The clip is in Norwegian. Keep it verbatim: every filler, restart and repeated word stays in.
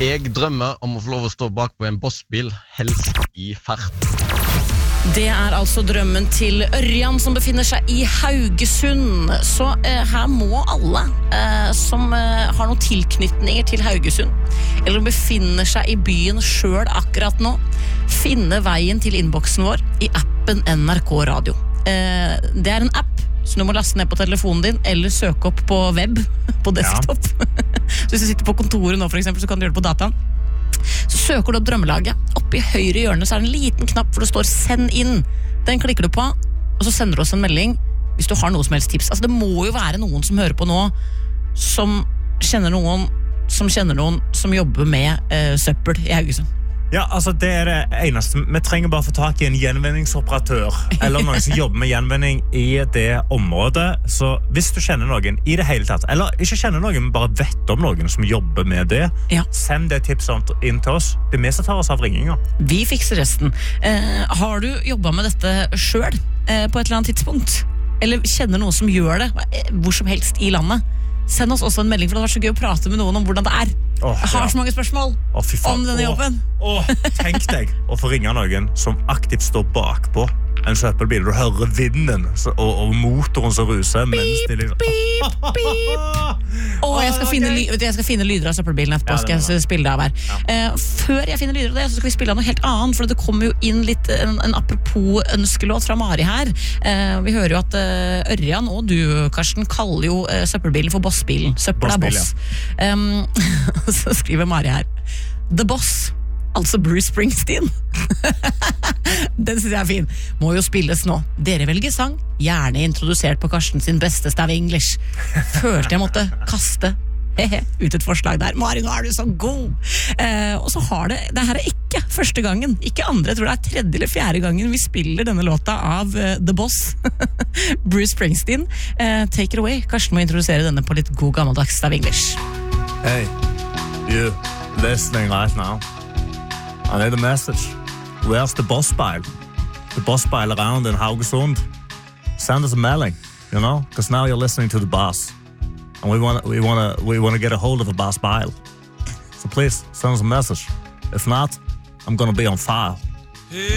Jeg drømmer om å få lov å stå bak på en bossbil, helst i fart. Det er altså drømmen til Ørjan som befinner seg i Haugesund. Så eh, her må alle eh, som eh, har noen tilknytninger til Haugesund, eller befinner seg i byen selv akkurat nå, finne veien til innboksen vår i appen N R K Radio. Eh, det er en app, så du må laste ned på telefonen din, eller søke opp på web, på desktop. Ja. Så hvis du sitter på kontoret nå for eksempel, så kan du gjøre det på dataen. Så søker du opp drømmelaget. Oppe i høyre hjørne så er det en liten knapp hvor det står send inn. Den klikker du på, og så sender du oss en melding hvis du har noe som helst tips. Altså det må jo være noen som hører på nå, som kjenner noen som kjenner noen som jobber med eh, søppel i Haugesund. Ja, altså det er det eneste. Vi trenger bare å få tak i en gjenvinningsoperatør, eller noen som jobber med gjenvinning i det området. Så hvis du kjenner noen i det hele tatt, eller ikke kjenner noen, men bare vet om noen som jobber med det, ja. Send det tipset inn til oss. Det er vi som tar oss av ringinger. Vi fikser resten. Eh, har du jobbet med dette selv eh, på et eller annet tidspunkt? Eller kjenner noen som gjør det, hvor som helst i landet? Send oss også en melding, for det har vært så gøy å prate med noen om hvordan det er. Oh, jeg har ja. så mange spørsmål oh, om denne jobben. Oh, oh, tenk deg å få ringe noen som aktivt står bakpå en søppelbil. Du hører vinden og, og motoren som ruser. Beep, de liksom... beep, beep. Og jeg skal, finne, jeg skal finne lyder av søppelbilen etterpå. Ja, skal jeg spille det av her. Ja. Uh, før jeg finner lyder av det, så skal vi spille av noe helt annet. For det kommer jo inn litt en, en apropos ønskelåt fra Mari her. Uh, vi hører jo at uh, Ørjan og du, Karsten, kaller jo uh, søppelbilen for bossbilen. Søppel er boss. Ja. Um, så skriver Mari her The Boss, altså Bruce Springsteen. Den synes jeg er fin. Må jo spilles nå. Dere velger sang, gjerne introdusert på Karsten sin beste stav English. Følte jeg måtte kaste ut et forslag der. Mari, nå er du så god. eh, Og så har det, det her er ikke første gangen, ikke andre, jeg tror det er tredje eller fjerde gangen vi spiller denne låta av uh, The Boss. Bruce Springsteen. eh, Take it away. Karsten må introdusere denne på litt god gammeldags stav English. Hey, you listening right now? I need a message. Where's the boss pile? The boss pile around in Haugesund. Send us a mailing, you know, because now you're listening to the boss, and we want we want to we want to get a hold of the boss pile. So please send us a message. If not, I'm gonna be on fire.